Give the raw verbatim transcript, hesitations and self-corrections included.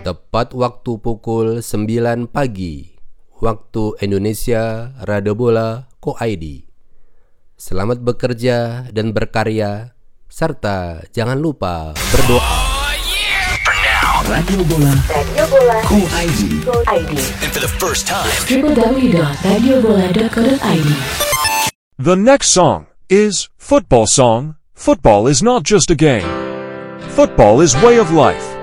Tepat waktu pukul sembilan pagi, waktu Indonesia, Radio Bola Co I D. Selamat bekerja dan berkarya, serta jangan lupa berdoa. Radio Bola, Radio Bola Co I D. And for the first time, w w w dot radio bola dot co dot i d. The next song is Football Song. Football is not just a game. Football is way of life.